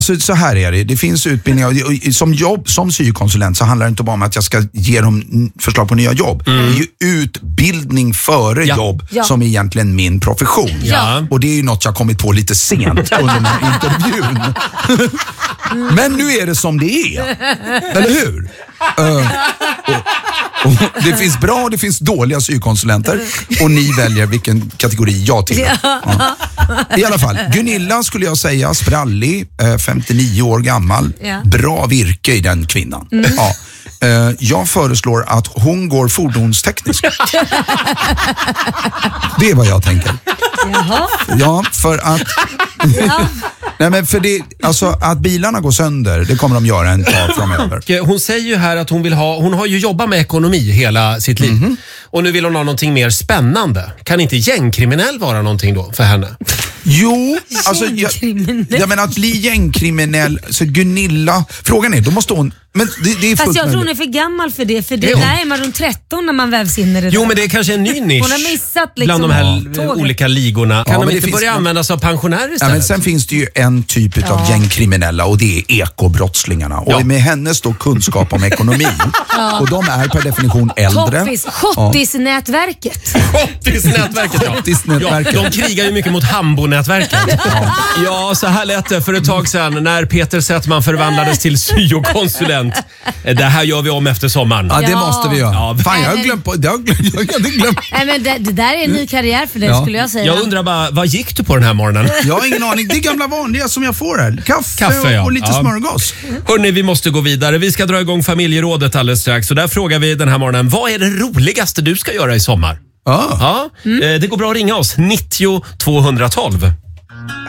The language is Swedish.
Så här är det. Det finns utbildningar. Som syokonsulent så handlar det inte bara om att jag ska ge dem förslag på nya jobb. Det är ju utbildning före jobb som är egentligen min profession. Ja. Och det är ju något jag kommit på lite sent under den här intervjun. Men nu är det som det är. Eller hur? Och det finns bra och det finns dåliga syokonsulenter. Och ni väljer vilken kategori jag tillhör. Ja. I alla fall, Gunilla skulle jag säga, sprallig, 59 år gammal. Bra virke i den kvinnan. Ja. Jag föreslår att hon går fordonsteknisk. Det är vad jag tänker. Jaha. Ja, för att... Nej, men för det, alltså att bilarna går sönder, det kommer de göra en tag framöver. Hon säger ju här att hon har ju jobbat med ekonomi hela sitt liv. Och nu vill hon ha någonting mer spännande. Kan inte gängkriminell vara någonting då för henne? Jo, alltså jag menar att bli gängkriminell, så Gunilla, frågan är, då måste hon, men det är fast fullt jag tror hon är möjligt. för gammal för det, där är man runt 13 när man vävs in i det. Jo, men det är kanske en ny nisch. Hon har missat liksom bland de här olika ligorna. Kan de inte börja användas av pensionärer istället? Ja, men sen finns det ju en typ av gängkriminella och det är ekobrottslingarna. Och med hennes då kunskap om ekonomi. Och de är per definition äldre. Schottisnätverket. Schottisnätverket, de krigar ju mycket mot Hambo-nätverket. Ja, så här lät det för ett tag sedan när Peter Settman förvandlades till syokonsulent. Det här gör vi om efter sommaren. Ja, det måste vi göra. Ja, fan, jag har glömt på. Jag hade glömt. Nej, men det där är en ny karriär för dig, skulle jag säga. Jag undrar bara, vad gick du på den här morgonen? Jag har ingen aning. Det är gamla vanliga som jag får här. Kaffe och lite smörgås. Hörrni, vi måste gå vidare. Vi ska dra igång familjerådet alldeles strax. Så där frågar vi den här morgonen, vad är det roligaste du ska göra i sommar? Det går bra att ringa oss. 90 212.